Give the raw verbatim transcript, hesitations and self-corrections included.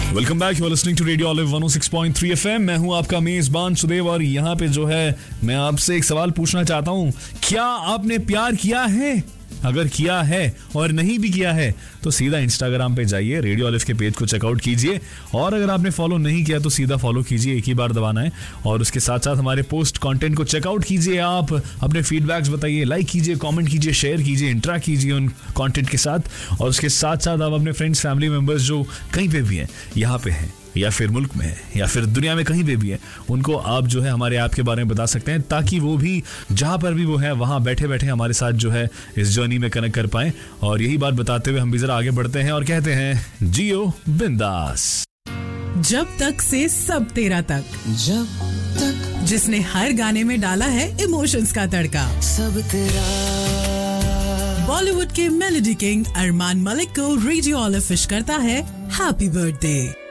Welcome back, you are listening to radio olive one O six point three FM. मैं हूं आपका मेजबान सुदेव और यहाँ पे जो है मैं आपसे एक सवाल पूछना चाहता हूँ, क्या आपने प्यार किया है? अगर किया है और नहीं भी किया है तो सीधा इंस्टाग्राम पे जाइए, रेडियो ऑलिव के पेज को चेकआउट कीजिए और अगर आपने फॉलो नहीं किया तो सीधा फॉलो कीजिए, एक ही बार दबाना है। और उसके साथ साथ हमारे पोस्ट कंटेंट को चेकआउट कीजिए, आप अपने फीडबैक्स बताइए, लाइक कीजिए, कमेंट कीजिए, शेयर कीजिए, इंटरेक्ट कीजिए उन कंटेंट के साथ। और उसके साथ साथ आप अपने फ्रेंड्स, फैमिली मेंबर्स जो कहीं पे भी हैं, यहाँ पे हैं या फिर मुल्क में है या फिर दुनिया में कहीं पे भी है, उनको आप जो है हमारे ऐप के बारे में बता सकते हैं ताकि वो भी जहां पर भी वो है वहां बैठे बैठे हमारे साथ जो है इस जर्नी में कनेक्ट कर पाएं। और यही बात बताते हुए हम भी जरा आगे बढ़ते हैं और कहते हैं जियो बिंदास। जब तक से सब तेरा तक, जब तक जिसने हर गाने में डाला है इमोशंस का तड़का, सब तेरा। बॉलीवुड के मेलोडी किंग अरमान मलिक को रेडियो ऑलिव विश करता है हैप्पी बर्थडे।